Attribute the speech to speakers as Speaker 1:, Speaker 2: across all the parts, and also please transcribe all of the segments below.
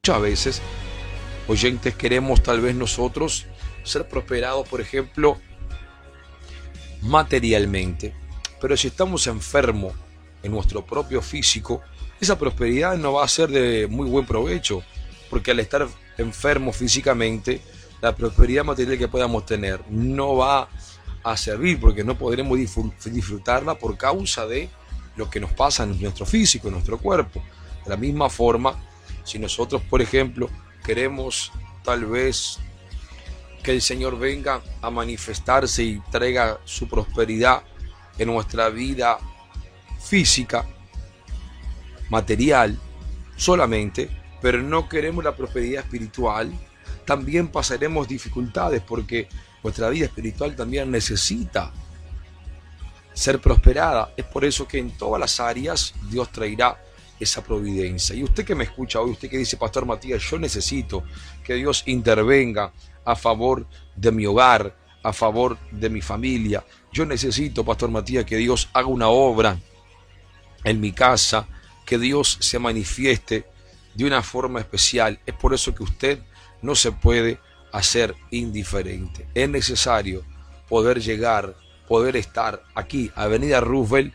Speaker 1: Muchas veces, oyentes, queremos tal vez nosotros ser prosperados, por ejemplo, materialmente. Pero si estamos enfermos en nuestro propio físico, esa prosperidad no va a ser de muy buen provecho, porque al estar enfermos físicamente, la prosperidad material que podamos tener no va a servir, porque no podremos disfrutarla por causa de lo que nos pasa en nuestro físico, en nuestro cuerpo. De la misma forma, si nosotros, por ejemplo, queremos tal vez que el Señor venga a manifestarse y traiga su prosperidad en nuestra vida física, material, solamente, pero no queremos la prosperidad espiritual, también pasaremos dificultades porque nuestra vida espiritual también necesita ser prosperada. Es por eso que en todas las áreas Dios traerá esa providencia. Y usted que me escucha hoy, usted que dice, Pastor Matías, yo necesito que Dios intervenga a favor de mi hogar, a favor de mi familia. Yo necesito, Pastor Matías, que Dios haga una obra en mi casa, que Dios se manifieste de una forma especial. Es por eso que usted no se puede hacer indiferente. Es necesario poder llegar, poder estar aquí, Avenida Roosevelt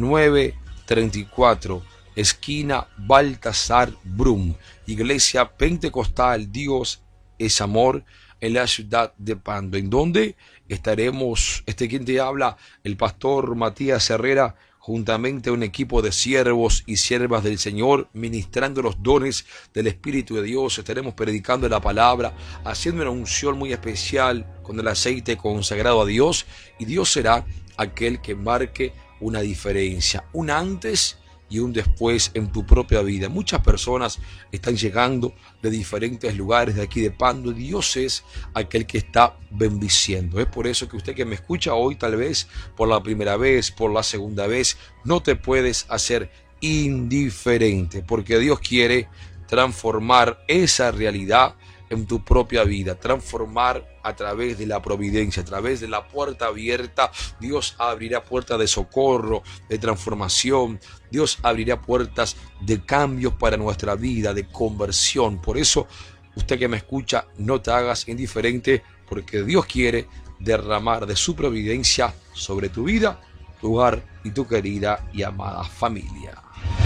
Speaker 1: 934, esquina Baltasar Brum, Iglesia Pentecostal Dios es Amor, en la ciudad de Pando, en donde estaremos, quien te habla, el pastor Matías Herrera, juntamente a un equipo de siervos y siervas del Señor, ministrando los dones del Espíritu de Dios. Estaremos predicando la palabra, haciendo una unción muy especial con el aceite consagrado a Dios, y Dios será aquel que marque una diferencia, un antes y un después en tu propia vida. Muchas personas están llegando de diferentes lugares de aquí de Pando. Dios es aquel que está bendiciendo. Es por eso que usted que me escucha hoy, tal vez por la primera vez, por la segunda vez, no te puedes hacer indiferente, porque Dios quiere transformar esa realidad en tu propia vida, transformar a través de la providencia, a través de la puerta abierta. Dios abrirá puertas de socorro, de transformación. Dios abrirá puertas de cambios para nuestra vida, de conversión. Por eso, usted que me escucha, no te hagas indiferente, porque Dios quiere derramar de su providencia sobre tu vida, tu hogar y tu querida y amada familia.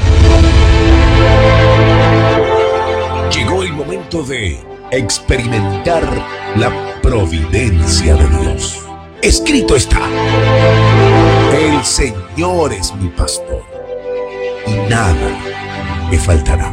Speaker 2: Llegó el momento de experimentar la providencia de Dios. Escrito está: el Señor es mi pastor y nada me faltará.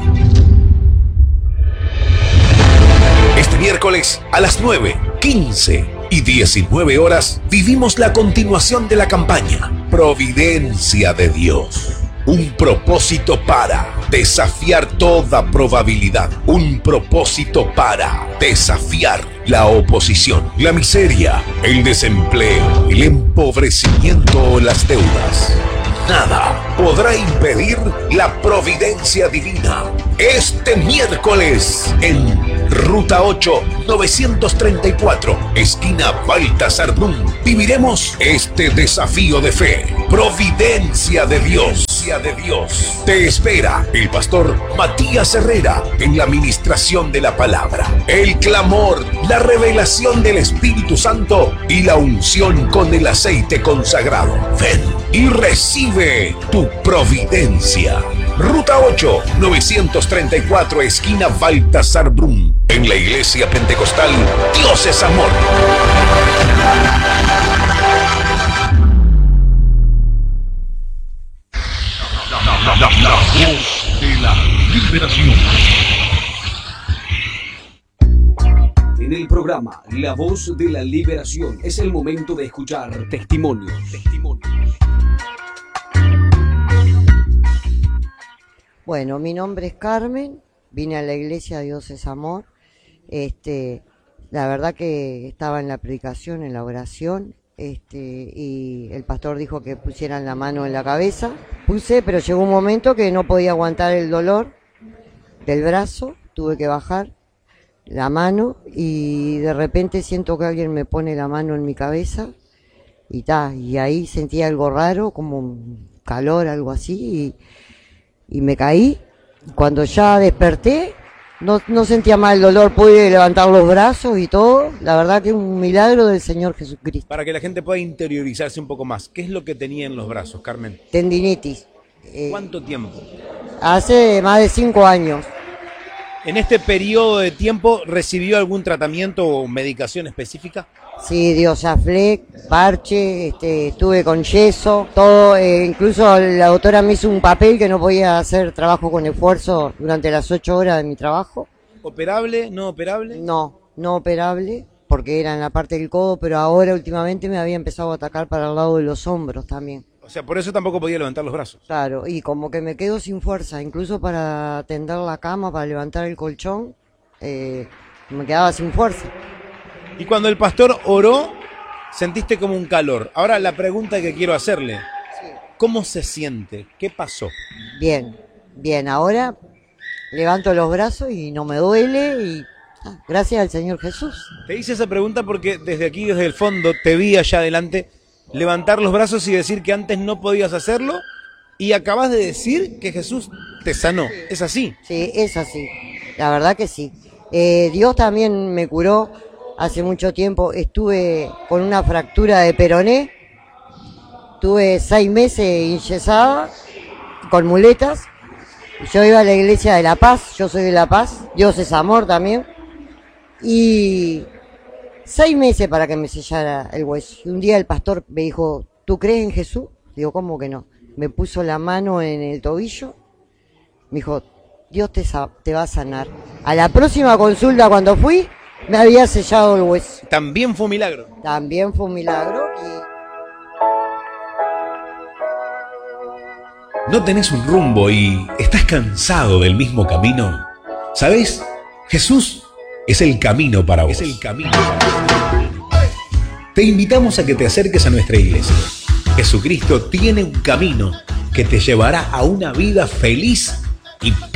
Speaker 2: Este miércoles a las 9, 15 y 19 horas vivimos la continuación de la campaña Providencia de Dios. Un propósito para desafiar toda probabilidad. Un propósito para desafiar la oposición, la miseria, el desempleo, el empobrecimiento o las deudas. Nada podrá impedir la providencia divina. Este miércoles en Ruta 8, 934, esquina Baltasar Brum, viviremos este desafío de fe. Providencia de Dios. Te espera el pastor Matías Herrera en la administración de la palabra, el clamor, la revelación del Espíritu Santo y la unción con el aceite consagrado. Ven y recibe tu providencia. Ruta 8, 934, esquina Baltasar Brum, en la Iglesia Pentecostal Dios es Amor.
Speaker 3: La voz de la liberación. En el programa La Voz de la Liberación es el momento de escuchar testimonios.
Speaker 4: Bueno, mi nombre es Carmen, vine a la iglesia Dios es Amor. La verdad que estaba en la predicación, en la oración, y el pastor dijo que pusieran la mano en la cabeza. Puse, pero llegó un momento que no podía aguantar el dolor del brazo, tuve que bajar la mano y de repente siento que alguien me pone la mano en mi cabeza y ahí sentí algo raro, como un calor, algo así, y me caí. Cuando ya desperté, no sentía más el dolor, pude levantar los brazos y todo. La verdad que es un milagro del Señor Jesucristo.
Speaker 5: Para que la gente pueda interiorizarse un poco más, ¿qué es lo que tenía en los brazos, Carmen?
Speaker 4: Tendinitis.
Speaker 5: ¿Cuánto tiempo?
Speaker 4: Hace más de 5 años.
Speaker 5: ¿En este periodo de tiempo recibió algún tratamiento o medicación específica?
Speaker 4: Sí, Diosaflex, parche, estuve con yeso, todo, incluso la doctora me hizo un papel que no podía hacer trabajo con esfuerzo durante las 8 horas de mi trabajo.
Speaker 5: ¿Operable? ¿No operable?
Speaker 4: No operable, porque era en la parte del codo, pero ahora últimamente me había empezado a atacar para el lado de los hombros también.
Speaker 5: O sea, por eso tampoco podía levantar los brazos.
Speaker 4: Claro, y como que me quedo sin fuerza, incluso para tender la cama, para levantar el colchón, me quedaba sin fuerza.
Speaker 5: Y cuando el pastor oró, sentiste como un calor. Ahora la pregunta que quiero hacerle, ¿cómo se siente? ¿Qué pasó?
Speaker 4: Bien, ahora levanto los brazos y no me duele y gracias al Señor Jesús.
Speaker 5: Te hice esa pregunta porque desde aquí, desde el fondo, te vi allá adelante levantar los brazos y decir que antes no podías hacerlo y acabas de decir que Jesús te sanó. ¿Es así?
Speaker 4: Sí, es así. La verdad que sí. Dios también me curó hace mucho tiempo. Estuve con una fractura de peroné. Tuve 6 meses enyesada con muletas. Yo iba a la iglesia de La Paz. Yo soy de La Paz. Dios es amor también. Y 6 meses para que me sellara el hueso. Y un día el pastor me dijo, ¿tú crees en Jesús? Digo, ¿cómo que no? Me puso la mano en el tobillo. Me dijo, Dios te va a sanar. A la próxima consulta cuando fui, me había sellado el hueso.
Speaker 5: También fue un milagro.
Speaker 4: También fue un milagro.
Speaker 2: ¿No tenés un rumbo y estás cansado del mismo camino? ¿Sabés? Jesús es el camino para vos. Te invitamos a que te acerques a nuestra iglesia. Jesucristo tiene un camino que te llevará a una vida feliz y